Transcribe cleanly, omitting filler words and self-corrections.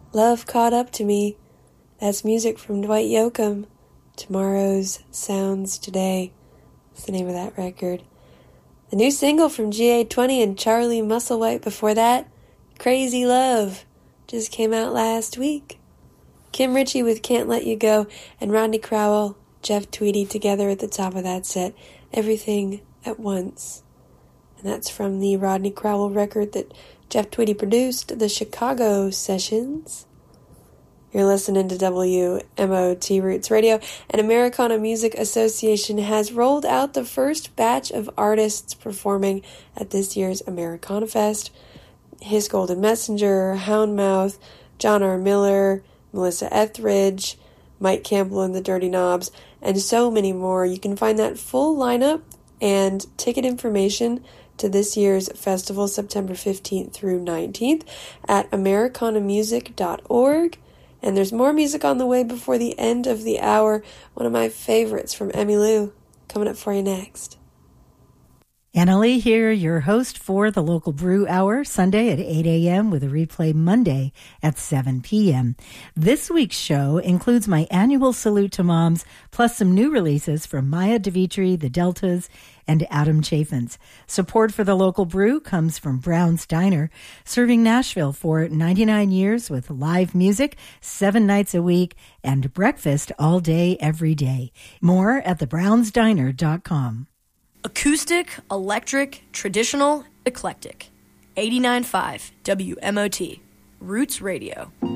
Love Caught Up to Me. That's music from Dwight Yoakam. Tomorrow's Sounds Today. That's the name of that record. The new single from GA20 and Charlie Musselwhite before that, Crazy Love, just came out last week. Kim Ritchie with Can't Let You Go, and Rodney Crowell, Jeff Tweedy together at the top of that set, Everything at Once. And that's from the Rodney Crowell record that Jeff Tweedy produced, the Chicago Sessions. You're listening to WMOT Roots Radio, and Americana Music Association has rolled out the first batch of artists performing at this year's Americana Fest. His Golden Messenger, Houndmouth, John R. Miller, Melissa Etheridge, Mike Campbell and the Dirty Knobs, and so many more. You can find that full lineup and ticket information to this year's festival, September 15th through 19th, at americanamusic.org. And there's more music on the way before the end of the hour. One of my favorites from Emmylou coming up for you next. Annalie here, your host for the Local Brew Hour, Sunday at 8 a.m. with a replay Monday at 7 p.m. This week's show includes my annual Salute to Moms, plus some new releases from Maya DeVitri, The Deltas, and Adam Chaffins. Support for the Local Brew comes from Brown's Diner, serving Nashville for 99 years with live music 7 nights a week and breakfast all day, every day. More at thebrownsdiner.com. Acoustic, electric, traditional, eclectic. 89.5 WMOT. Roots Radio.